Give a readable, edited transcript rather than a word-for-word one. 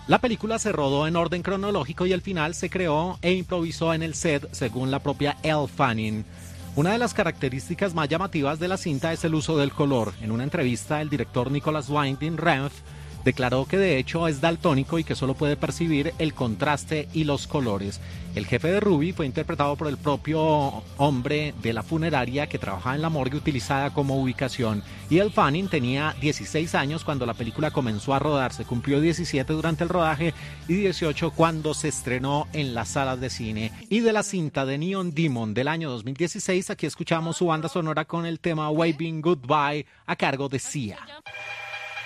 La película se rodó en orden cronológico y el final se creó e improvisó en el set, según la propia Elle Fanning. Una de las características más llamativas de la cinta es el uso del color. En una entrevista, el director Nicholas Winding Refn declaró que de hecho es daltónico y que solo puede percibir el contraste y los colores. El jefe de Ruby fue interpretado por el propio hombre de la funeraria que trabajaba en la morgue utilizada como ubicación. Y Elle Fanning tenía 16 años cuando la película comenzó a rodarse, cumplió 17 durante el rodaje y 18 cuando se estrenó en las salas de cine. Y de la cinta de Neon Demon del año 2016, aquí escuchamos su banda sonora con el tema Waving Goodbye a cargo de Sia.